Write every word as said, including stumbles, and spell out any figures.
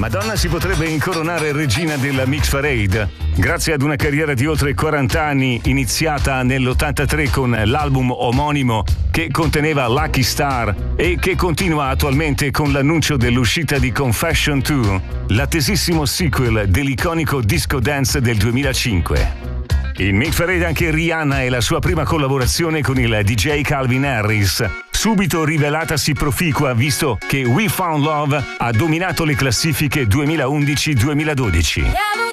Madonna si potrebbe incoronare regina della Mix Parade grazie ad una carriera di oltre quaranta anni iniziata nell'ottantatré con l'album omonimo che conteneva Lucky Star e che continua attualmente con l'annuncio dell'uscita di Confession due, l'attesissimo sequel dell'iconico disco dance del duemilacinque. In Mix Parade anche Rihanna e la sua prima collaborazione con il D J Calvin Harris, subito rivelatasi proficua visto che We Found Love ha dominato le classifiche duemilaundici duemiladodici.